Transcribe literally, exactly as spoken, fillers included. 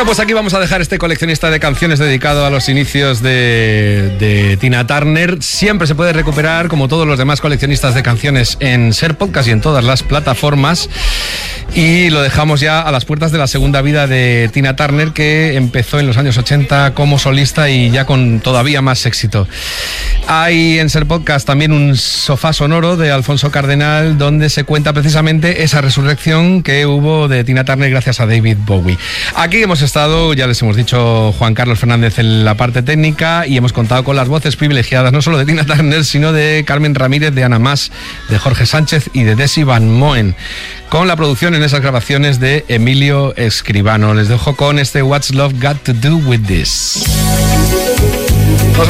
Bueno, pues aquí vamos a dejar este coleccionista de canciones dedicado a los inicios de, de Tina Turner. Siempre se puede recuperar, como todos los demás coleccionistas de canciones, en Ser Podcast y en todas las plataformas. Y lo dejamos ya a las puertas de la segunda vida de Tina Turner, que empezó en los años ochenta como solista y ya con todavía más éxito. Hay en Ser Podcast también un sofá sonoro de Alfonso Cardenal, donde se cuenta precisamente esa resurrección que hubo de Tina Turner gracias a David Bowie. Aquí hemos estado, ya les hemos dicho, Juan Carlos Fernández en la parte técnica, y hemos contado con las voces privilegiadas no solo de Tina Turner, sino de Carmen Ramírez, de Ana Mas, de Jorge Sánchez y de Desi Van Moen, con la producción en esas grabaciones de Emilio Escribano. Les dejo con este What's Love Got to Do With This.